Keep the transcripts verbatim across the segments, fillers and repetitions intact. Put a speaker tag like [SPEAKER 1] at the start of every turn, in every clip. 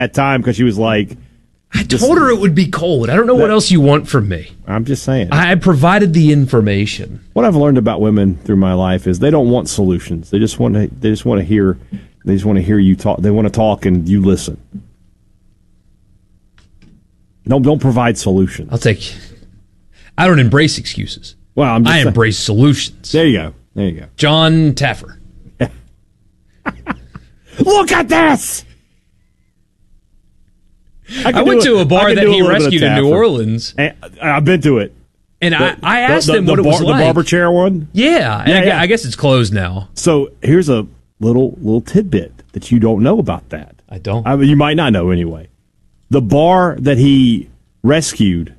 [SPEAKER 1] at time because she was like,
[SPEAKER 2] I told her it would be cold. I don't know
[SPEAKER 1] that,
[SPEAKER 2] what else you want from me.
[SPEAKER 1] I'm just saying.
[SPEAKER 2] I provided the information.
[SPEAKER 1] What I've learned about women through my life is they don't want solutions. They just want to. They just want to hear. They just want to hear you talk. They want to talk and you listen. Don't don't provide solutions.
[SPEAKER 2] I'll take. I don't embrace excuses.
[SPEAKER 1] Well, I'm just
[SPEAKER 2] I
[SPEAKER 1] saying.
[SPEAKER 2] embrace solutions.
[SPEAKER 1] There you go. There you go.
[SPEAKER 2] John Taffer.
[SPEAKER 1] Look at this. I,
[SPEAKER 2] I went
[SPEAKER 1] a,
[SPEAKER 2] to a bar that
[SPEAKER 1] a
[SPEAKER 2] he rescued in New Orleans.
[SPEAKER 1] And I've been to it.
[SPEAKER 2] And
[SPEAKER 1] the,
[SPEAKER 2] I, I asked
[SPEAKER 1] the, the,
[SPEAKER 2] him what
[SPEAKER 1] the
[SPEAKER 2] it was
[SPEAKER 1] bar,
[SPEAKER 2] like.
[SPEAKER 1] The barber chair one?
[SPEAKER 2] Yeah.
[SPEAKER 1] yeah,
[SPEAKER 2] I,
[SPEAKER 1] yeah.
[SPEAKER 2] I guess it's closed now.
[SPEAKER 1] So here's a little little tidbit that you don't know about that.
[SPEAKER 2] I don't.
[SPEAKER 1] I mean, you might not know anyway. The bar that he rescued,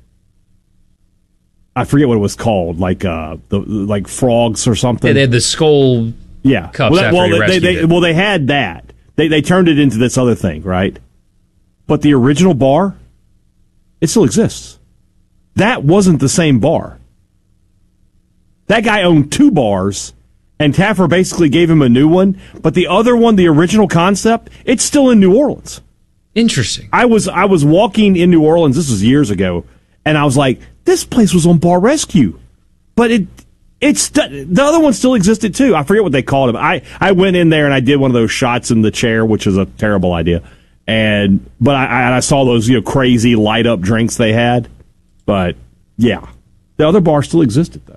[SPEAKER 1] I forget what it was called, like uh, the like frogs or something.
[SPEAKER 2] Yeah, they had the skull
[SPEAKER 1] yeah.
[SPEAKER 2] cups
[SPEAKER 1] well, that,
[SPEAKER 2] after
[SPEAKER 1] well,
[SPEAKER 2] he
[SPEAKER 1] they,
[SPEAKER 2] rescued
[SPEAKER 1] they,
[SPEAKER 2] it.
[SPEAKER 1] Well, they had that. They they turned it into this other thing, right? But the original bar, it still exists. That wasn't the same bar. That guy owned two bars, and Taffer basically gave him a new one. But the other one, the original concept, it's still in New Orleans.
[SPEAKER 2] Interesting.
[SPEAKER 1] I was I was walking in New Orleans, this was years ago, and I was like, this place was on Bar Rescue. But it it's the other one still existed too. I forget what they called it. I, I went in there and I did one of those shots in the chair, which is a terrible idea. And but I, I saw those, you know, crazy light up drinks they had. But yeah, the other bar still existed though.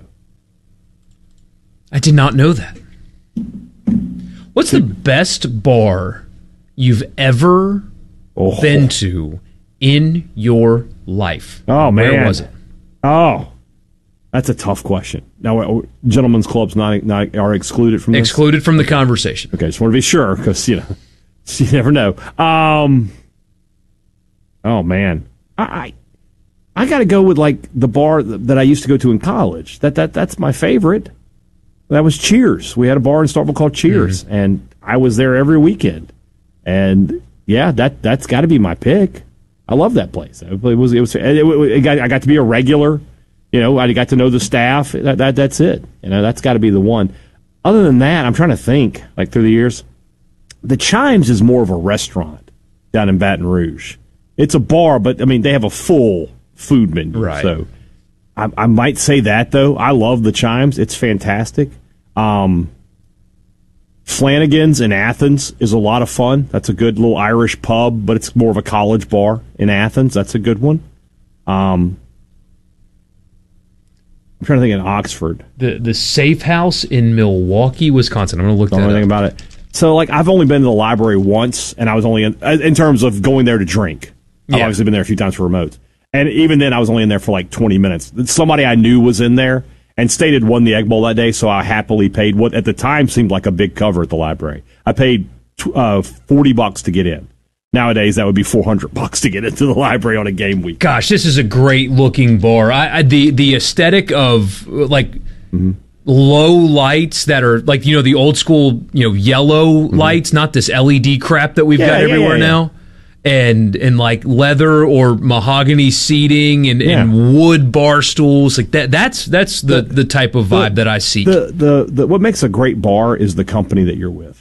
[SPEAKER 2] I did not know that. What's the best bar you've ever
[SPEAKER 1] oh.
[SPEAKER 2] been to in your life?
[SPEAKER 1] Oh man,
[SPEAKER 2] where was it?
[SPEAKER 1] Oh, that's a tough question. Now, gentlemen's clubs not, not are excluded from this?
[SPEAKER 2] Excluded from the conversation.
[SPEAKER 1] Okay, just want to be sure because you know you never know. Um, oh man, I I, I got to go with like the bar that I used to go to in college. That that that's my favorite. That was Cheers. We had a bar in Starkville called Cheers, mm-hmm. and I was there every weekend. And yeah, that that's got to be my pick. I love that place. It was it was it, it, it got, I got to be a regular. You know, I got to know the staff. That, that that's it. You know, that's got to be the one. Other than that, I'm trying to think. Like through the years, the Chimes is more of a restaurant down in Baton Rouge. It's a bar, but I mean they have a full food menu.
[SPEAKER 2] Right.
[SPEAKER 1] So I, I might say that though. I love the Chimes. It's fantastic. Um, Flanagan's in Athens is a lot of fun. That's a good little Irish pub, but it's more of a college bar in Athens. That's a good one. Um, I'm trying to think in Oxford.
[SPEAKER 2] The the Safe House in Milwaukee, Wisconsin. I'm going to look
[SPEAKER 1] Don't
[SPEAKER 2] that
[SPEAKER 1] know anything
[SPEAKER 2] up.
[SPEAKER 1] about it. So, like, I've only been to the library once, and I was only in, in terms of going there to drink. I've
[SPEAKER 2] Yeah.
[SPEAKER 1] obviously been there a few times for remotes. And even then, I was only in there for like twenty minutes. Somebody I knew was in there, and State had won the Egg Bowl that day, so I happily paid what at the time seemed like a big cover at the library. I paid uh, forty bucks to get in. Nowadays, that would be four hundred bucks to get into the library on a game week.
[SPEAKER 2] Gosh, this is a great looking bar. I, I the the aesthetic of like mm-hmm. low lights that are like, you know, the old school, you know, yellow mm-hmm. lights, not this L E D crap that we've
[SPEAKER 1] yeah,
[SPEAKER 2] got
[SPEAKER 1] yeah,
[SPEAKER 2] everywhere
[SPEAKER 1] yeah, yeah.
[SPEAKER 2] now. And and like leather or mahogany seating and,
[SPEAKER 1] yeah.
[SPEAKER 2] and wood bar stools like that. That's that's the, the, the type of vibe
[SPEAKER 1] the,
[SPEAKER 2] that I seek.
[SPEAKER 1] The, the the what makes a great bar is the company that you're with.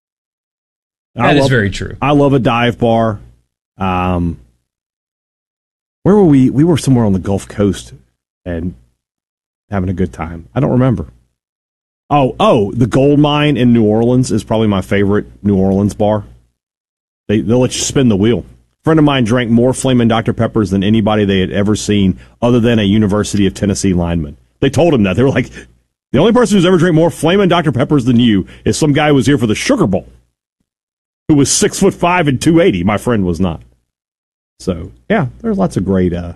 [SPEAKER 2] That
[SPEAKER 1] I
[SPEAKER 2] is
[SPEAKER 1] love,
[SPEAKER 2] very true.
[SPEAKER 1] I love a dive bar. Um, where were we? We were somewhere on the Gulf Coast and having a good time. I don't remember. Oh, oh, the Gold Mine in New Orleans is probably my favorite New Orleans bar. They, they'll let you spin the wheel. A friend of mine drank more Flamin' Doctor Peppers than anybody they had ever seen other than a University of Tennessee lineman. They told him that. They were like, the only person who's ever drank more Flamin' Doctor Peppers than you is some guy who was here for the Sugar Bowl, who was six foot five and two eighty. My friend was not. So, yeah, there's lots of great, uh,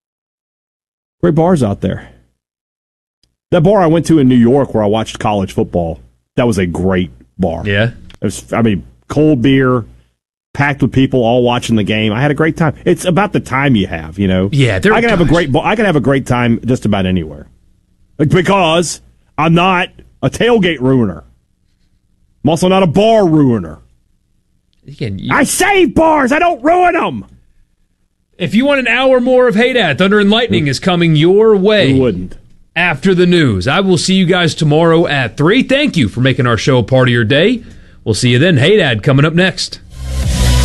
[SPEAKER 1] great bars out there. That bar I went to in New York where I watched college football, that was a great bar.
[SPEAKER 2] Yeah.
[SPEAKER 1] It was, I mean, cold beer, packed with people all watching the game. I had a great time. It's about the time you have, you know.
[SPEAKER 2] Yeah,
[SPEAKER 1] I can have a great. I can have a great time just about anywhere, like, because I'm not a tailgate ruiner. I'm also not a bar ruiner.
[SPEAKER 2] Again, you,
[SPEAKER 1] I save bars. I don't ruin them.
[SPEAKER 2] If you want an hour more of Hey Dad, Thunder and Lightning is coming your way.
[SPEAKER 1] Who wouldn't?
[SPEAKER 2] After the news, I will see you guys tomorrow at three. Thank you for making our show a part of your day. We'll see you then. Hey Dad, coming up next.